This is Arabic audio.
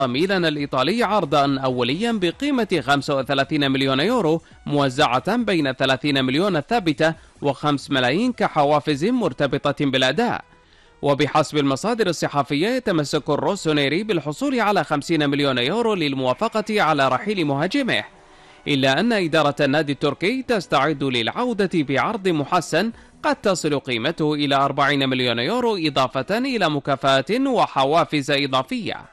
ميلان الإيطالي عرضا أوليا بقيمة 35 مليون يورو موزعة بين 30 مليون ثابتة و5 ملايين كحوافز مرتبطة بالأداء. وبحسب المصادر الصحفية يتمسك الروسونيري بالحصول على 50 مليون يورو للموافقة على رحيل مهاجمه، إلا أن إدارة النادي التركي تستعد للعودة بعرض محسن قد تصل قيمته إلى 40 مليون يورو إضافة إلى مكافآت وحوافز إضافية.